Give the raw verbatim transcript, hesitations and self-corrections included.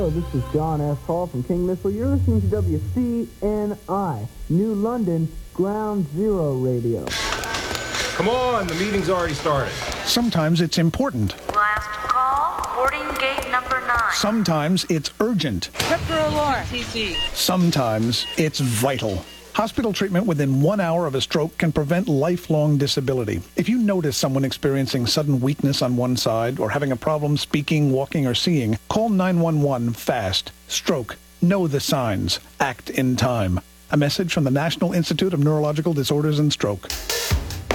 Hello, this is John S. Hall from King Missile. You're listening to W C N I, New London, Ground Zero Radio. Come on, the meeting's already started. Sometimes it's important. Last call, boarding gate number nine. Sometimes it's urgent. Tripper alarm. T C. Sometimes it's vital. Hospital treatment within one hour of a stroke can prevent lifelong disability. If you notice someone experiencing sudden weakness on one side or having a problem speaking, walking, or seeing, call nine one one fast. Stroke. Know the signs. Act in time. A message from the National Institute of Neurological Disorders and Stroke.